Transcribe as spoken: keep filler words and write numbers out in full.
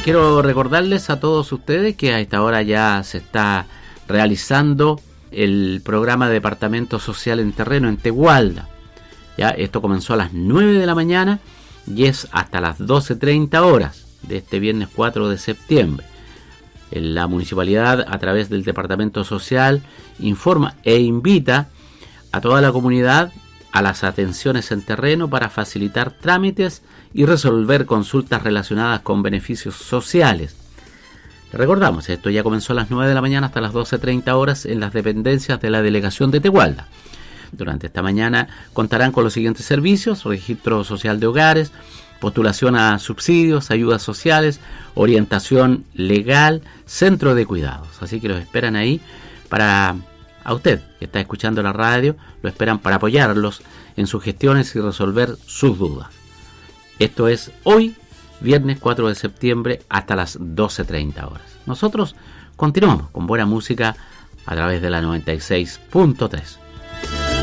quiero recordarles a todos ustedes que a esta hora ya se está realizando el programa de Departamento Social en Terreno en Tegualda. Ya, esto comenzó a las nueve de la mañana y es hasta las doce treinta horas de este viernes cuatro de septiembre. La municipalidad, a través del Departamento Social, informa e invita a toda la comunidad a las atenciones en terreno para facilitar trámites y resolver consultas relacionadas con beneficios sociales. Recordamos, esto ya comenzó a las nueve de la mañana hasta las doce treinta horas en las dependencias de la delegación de Tegualda. Durante esta mañana contarán con los siguientes servicios: registro social de hogares, postulación a subsidios, ayudas sociales, orientación legal, centro de cuidados. Así que los esperan ahí para, a usted que está escuchando la radio, lo esperan para apoyarlos en sus gestiones y resolver sus dudas. Esto es hoy, viernes cuatro de septiembre, hasta las doce treinta horas. Nosotros continuamos con buena música a través de la noventa y seis punto tres.